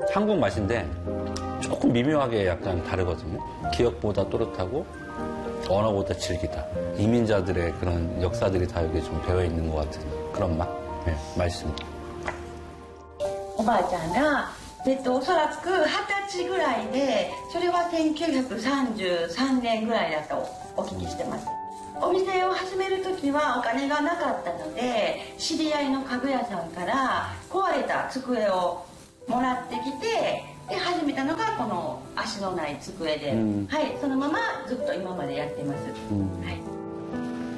한국 맛인데 조금 미묘하게 약간 다르거든요. 기억보다 또렷하고 언어보다 질기다. 이민자들의 그런 역사들이 다 여기 좀 배어 있는 것 같은 그런 맛? 네, 맛있습니다. おばあちゃんが、おそらく20歳ぐらいで、それは1933年ぐらいだとお聞きしてます。お店を始める時はお金がなかったので、知り合いの家具屋さんから壊れた机をもらってきて、で始めたのがこの足のない机で、はい、そのままずっと今までやってます。はい。